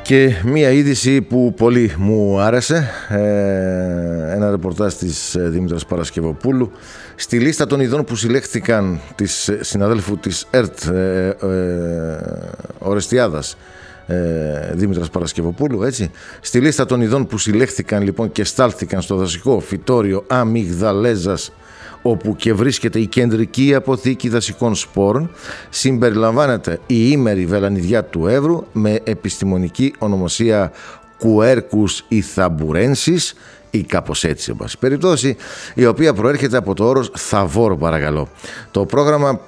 Και μία είδηση που πολύ μου άρεσε, ένα ρεπορτάζ της Δήμητρας Παρασκευοπούλου. Στη λίστα των ειδών που συλλέχθηκαν της συναδέλφου της ΕΡΤ Ορεστιάδας, Δήμητρας Παρασκευοπούλου, έτσι. Στη λίστα των ειδών που συλλέχθηκαν λοιπόν και στάλθηκαν στο δασικό φυτόριο Αμυγδαλέζας, όπου και βρίσκεται η κεντρική αποθήκη δασικών σπόρων, συμπεριλαμβάνεται η ήμερη βελανιδιά του Εύρου με επιστημονική ονομασία Quercus ithambourensis ή κάπως έτσι, εν πάση περιπτώσει, η οποία προέρχεται από το όρος θαβόρ, παρακαλώ. Το πρόγραμμα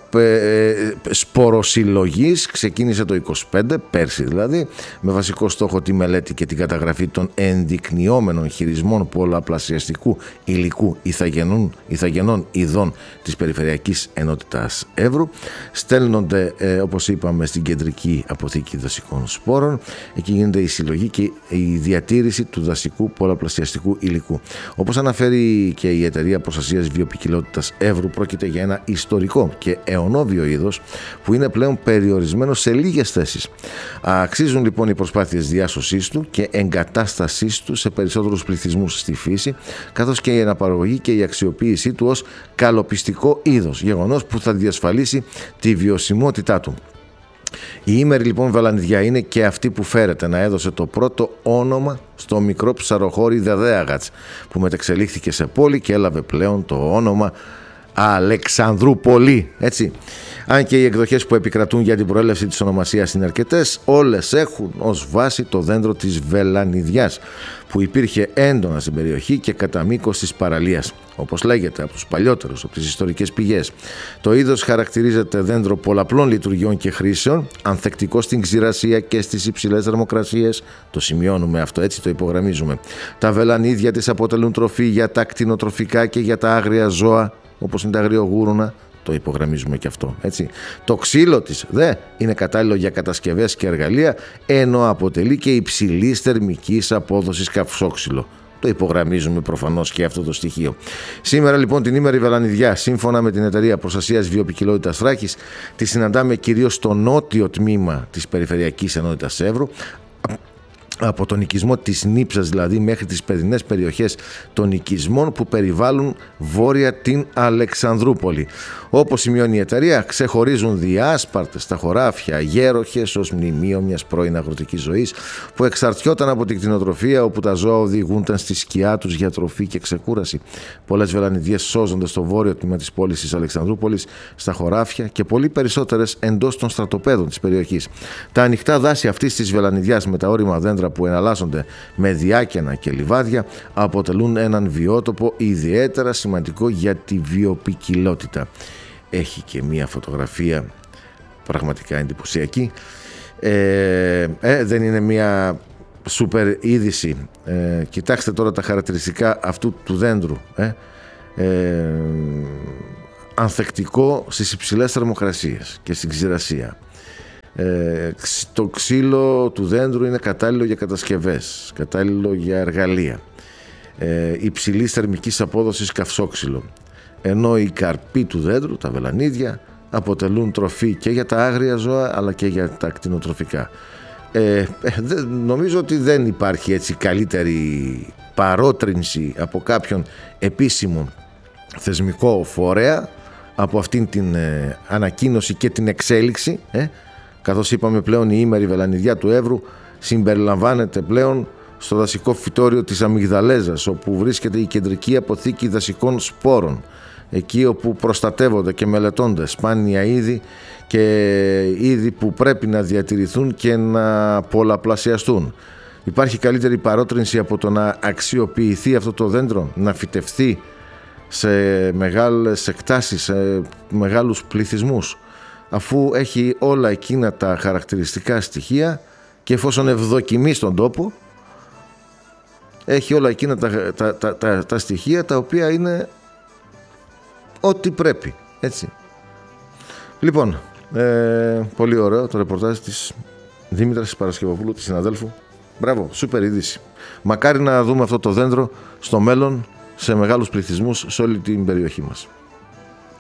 σποροσυλλογής ξεκίνησε το 25, πέρσι δηλαδή, με βασικό στόχο τη μελέτη και την καταγραφή των ενδεικνυόμενων χειρισμών πολλαπλασιαστικού υλικού ηθαγενών ειδών της Περιφερειακής Ενότητας Εύρου. Στέλνονται, όπως είπαμε, στην κεντρική αποθήκη δασικών σπόρων. Εκεί γίνεται η συλλογή και η διατήρηση του δασικού πολλαπλασιαστικού υλικού. Όπως αναφέρει και η Εταιρεία Προστασίας Βιοποικιλότητας Εύρου, πρόκειται για ένα ιστορικό και αιωνόβιο είδος που είναι πλέον περιορισμένο σε λίγες θέσεις. Αξίζουν λοιπόν οι προσπάθειες διάσωσής του και εγκατάστασής του σε περισσότερους πληθυσμούς στη φύση, καθώς και η αναπαραγωγή και η αξιοποίησή του ως καλοπιστικό είδος, γεγονός που θα διασφαλίσει τη βιωσιμότητά του. Η ήμερη λοιπόν βελανιδιά είναι και αυτή που φέρεται να έδωσε το πρώτο όνομα στο μικρό ψαροχώρι Δεδέαγατς, που μετεξελίχθηκε σε πόλη και έλαβε πλέον το όνομα Αλεξανδρούπολη, έτσι. Αν και οι εκδοχές που επικρατούν για την προέλευση της ονομασίας είναι αρκετές, όλες έχουν ως βάση το δέντρο της βελανιδιάς, που υπήρχε έντονα στην περιοχή και κατά μήκος της παραλίας, όπως λέγεται από τους παλιότερους, από τις ιστορικές πηγές. Το είδος χαρακτηρίζεται δέντρο πολλαπλών λειτουργιών και χρήσεων, ανθεκτικό στην ξηρασία και στις υψηλές θερμοκρασίες. Το σημειώνουμε αυτό, έτσι το υπογραμμίζουμε. Τα βελανίδια της αποτελούν τροφή για τα κτηνοτροφικά και για τα άγρια ζώα, όπως είναι τα αγριογούρουνα. Το υπογραμμίζουμε και αυτό, έτσι. Το ξύλο της είναι κατάλληλο για κατασκευές και εργαλεία, ενώ αποτελεί και υψηλής θερμικής απόδοσης καυσόξυλο. Το υπογραμμίζουμε προφανώς και αυτό το στοιχείο. Σήμερα λοιπόν την ήμερη βελανιδιά, σύμφωνα με την Εταιρεία Προστασίας Βιοποικιλότητας Θράκης, τη συναντάμε κυρίως στο νότιο τμήμα της Περιφερειακής Ενότητας Εύρου, από τον οικισμό της Νύψας δηλαδή μέχρι τις παιδινές περιοχές των οικισμών που περιβάλλουν βόρεια την Αλεξανδρούπολη. Όπως σημειώνει η εταιρεία, ξεχωρίζουν διάσπαρτες τα χωράφια γέροχες ως μνημείο μιας πρώην αγροτικής ζωής που εξαρτιόταν από την κτηνοτροφία, όπου τα ζώα οδηγούνταν στη σκιά τους για τροφή και ξεκούραση. Πολλές βελανιδιές σώζονται στο βόρειο τμήμα της πόλης της Αλεξανδρούπολης, στα χωράφια, και πολύ περισσότερες εντός των στρατοπέδων της περιοχής. Τα ανοιχτά δάση αυτής της βελανιδιάς με τα όρημα δέντρα που εναλλάσσονται με διάκαινα και λιβάδια αποτελούν έναν βιότοπο ιδιαίτερα σημαντικό για τη βιοποικιλότητα. Έχει και μία φωτογραφία πραγματικά εντυπωσιακή. Δεν είναι μία σούπερ είδηση. Κοιτάξτε τώρα τα χαρακτηριστικά αυτού του δέντρου. Ανθεκτικό στις υψηλές θερμοκρασίες και στην ξηρασία. Το ξύλο του δέντρου είναι κατάλληλο για κατασκευές, κατάλληλο για εργαλεία, υψηλής θερμικής απόδοσης καυσόξυλο, ενώ οι καρποί του δέντρου, τα βελανίδια, αποτελούν τροφή και για τα άγρια ζώα αλλά και για τα κτηνοτροφικά. Νομίζω ότι δεν υπάρχει έτσι καλύτερη παρότρινση από κάποιον επίσημο θεσμικό φορέα από αυτήν την ανακοίνωση και την εξέλιξη, καθώς είπαμε πλέον η ήμερη βελανιδιά του Εύρου συμπεριλαμβάνεται πλέον στο δασικό φυτόριο της Αμυγδαλέζας, όπου βρίσκεται η κεντρική αποθήκη δασικών σπόρων, εκεί όπου προστατεύονται και μελετώνται σπάνια είδη και είδη που πρέπει να διατηρηθούν και να πολλαπλασιαστούν. Υπάρχει καλύτερη παρότρινση από το να αξιοποιηθεί αυτό το δέντρο, να φυτευθεί σε μεγάλες εκτάσεις, σε μεγάλους πληθυσμούς, αφού έχει όλα εκείνα τα χαρακτηριστικά στοιχεία και εφόσον ευδοκιμεί στον τόπο, έχει όλα εκείνα τα στοιχεία τα οποία είναι ό,τι πρέπει, έτσι. Λοιπόν, πολύ ωραίο το ρεπορτάζ της Δήμητρας Παρασκευοπούλου, της συναδέλφου. Μπράβο, σούπερ είδηση. Μακάρι να δούμε αυτό το δέντρο στο μέλλον σε μεγάλους πληθυσμούς σε όλη την περιοχή μας.